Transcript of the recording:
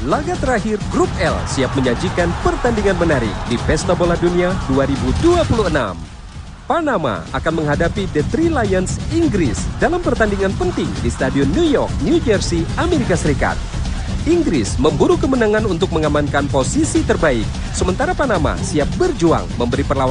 laga terakhir Grup L siap menyajikan pertandingan menarik di Pesta Bola Dunia 2026. Panama akan menghadapi The Three Lions Inggris dalam pertandingan penting di Stadion New York, New Jersey, Amerika Serikat. Inggris memburu kemenangan untuk mengamankan posisi terbaik, sementara Panama siap berjuang memberi perlawanan